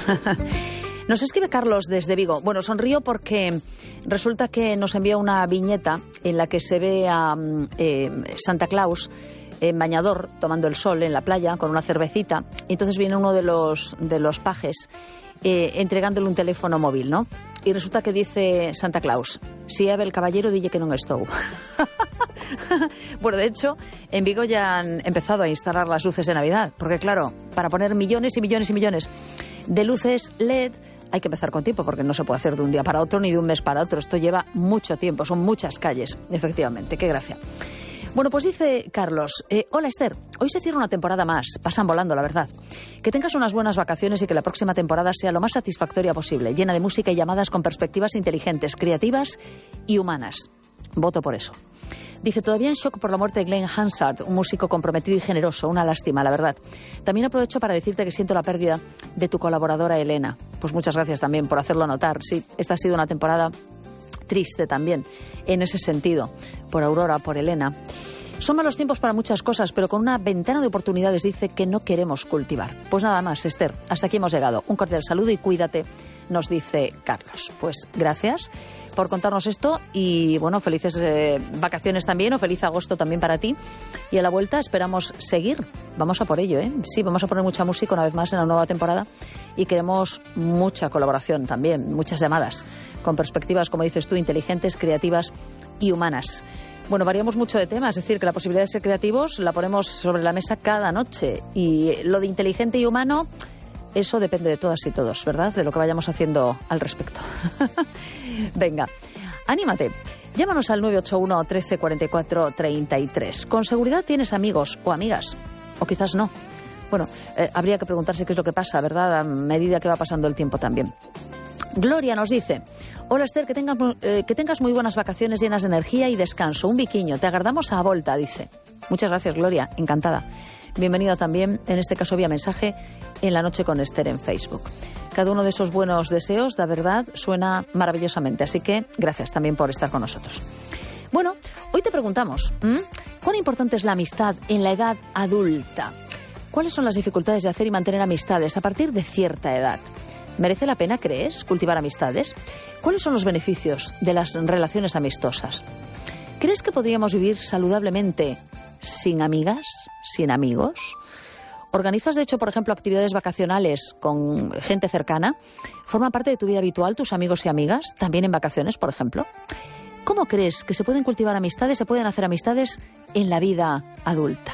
Nos escribe Carlos desde Vigo. Bueno, sonrío porque resulta que nos envía una viñeta en la que se ve a Santa Claus en bañador, tomando el sol en la playa con una cervecita. Y entonces viene uno de los pajes entregándole un teléfono móvil, ¿no? Y resulta que dice Santa Claus: si Eve el caballero, dille que non estou. Bueno, de hecho, en Vigo ya han empezado a instalar las luces de Navidad, porque claro, para poner millones y millones y millones de luces LED hay que empezar con tiempo, porque no se puede hacer de un día para otro ni de un mes para otro. Esto lleva mucho tiempo, son muchas calles, efectivamente. Qué gracia. Bueno, pues dice Carlos: hola Esther, hoy se cierra una temporada más, pasan volando la verdad. Que tengas unas buenas vacaciones y que la próxima temporada sea lo más satisfactoria posible, llena de música y llamadas con perspectivas inteligentes, creativas y humanas. Voto por eso. Dice: todavía en shock por la muerte de Glenn Hansard, un músico comprometido y generoso, una lástima, la verdad. También aprovecho para decirte que siento la pérdida de tu colaboradora Elena. Pues muchas gracias también por hacerlo notar. Sí, esta ha sido una temporada triste también, en ese sentido, por Aurora, por Elena. Son malos tiempos para muchas cosas, pero con una ventana de oportunidades dice que no queremos cultivar. Pues nada más, Esther, hasta aquí hemos llegado. Un cordial saludo y cuídate, nos dice Carlos. Pues gracias por contarnos esto y, bueno, felices vacaciones también, o feliz agosto también para ti. Y a la vuelta esperamos seguir. Vamos a por ello, ¿eh? Sí, vamos a poner mucha música una vez más en la nueva temporada y queremos mucha colaboración también, muchas llamadas, con perspectivas, como dices tú, inteligentes, creativas y humanas. Bueno, variamos mucho de tema, es decir, que la posibilidad de ser creativos la ponemos sobre la mesa cada noche. Y lo de inteligente y humano, eso depende de todas y todos, ¿verdad? De lo que vayamos haciendo al respecto. Venga, anímate. Llámanos al 981 13 44 33. Con seguridad tienes amigos o amigas, o quizás no. Bueno, habría que preguntarse qué es lo que pasa, ¿verdad? A medida que va pasando el tiempo también. Gloria nos dice: hola Esther, que tengas muy buenas vacaciones llenas de energía y descanso. Un biquiño, te agardamos a volta, dice. Muchas gracias, Gloria, encantada. Bienvenida también, en este caso vía mensaje, en La Noche con Esther en Facebook. Cada uno de esos buenos deseos, la verdad, suena maravillosamente, así que gracias también por estar con nosotros. Bueno, hoy te preguntamos, ¿cuán importante es la amistad en la edad adulta? ¿Cuáles son las dificultades de hacer y mantener amistades a partir de cierta edad? ¿Merece la pena, crees, cultivar amistades? ¿Cuáles son los beneficios de las relaciones amistosas? ¿Crees que podríamos vivir saludablemente sin amigas, sin amigos? ¿Organizas, de hecho, por ejemplo, actividades vacacionales con gente cercana? ¿Forman parte de tu vida habitual tus amigos y amigas, también en vacaciones, por ejemplo? ¿Cómo crees que se pueden cultivar amistades, se pueden hacer amistades en la vida adulta?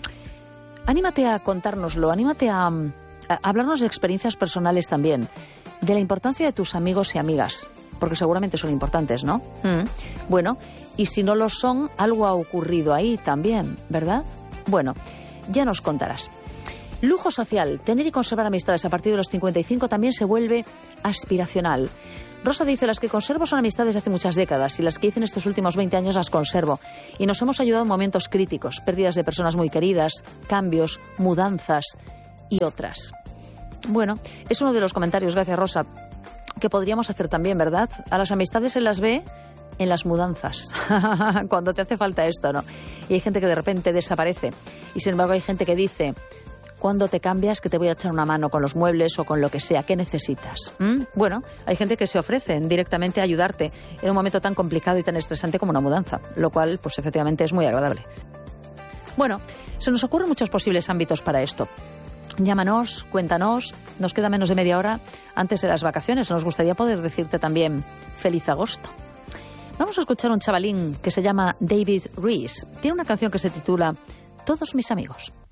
Anímate a contárnoslo, anímate a hablarnos de experiencias personales también, de la importancia de tus amigos y amigas, porque seguramente son importantes, ¿no? Bueno, y si no lo son, algo ha ocurrido ahí también, ¿verdad? Bueno, ya nos contarás. Lujo social, tener y conservar amistades a partir de los 55 también se vuelve aspiracional. Rosa dice: las que conservo son amistades de hace muchas décadas y las que hice en estos últimos 20 años las conservo. Y nos hemos ayudado en momentos críticos, pérdidas de personas muy queridas, cambios, mudanzas y otras. Bueno, es uno de los comentarios, gracias Rosa, que podríamos hacer también, ¿verdad? A las amistades se las ve en las mudanzas, cuando te hace falta esto, ¿no? Y hay gente que de repente desaparece. Y sin embargo hay gente que dice: ¿cuándo te cambias? Que te voy a echar una mano con los muebles o con lo que sea. ¿Qué necesitas? Bueno, hay gente que se ofrece directamente a ayudarte en un momento tan complicado y tan estresante como una mudanza, lo cual, pues efectivamente, es muy agradable. Bueno, se nos ocurren muchos posibles ámbitos para esto. Llámanos, cuéntanos, nos queda menos de media hora antes de las vacaciones. Nos gustaría poder decirte también feliz agosto. Vamos a escuchar a un chavalín que se llama David Rees. Tiene una canción que se titula Todos mis amigos.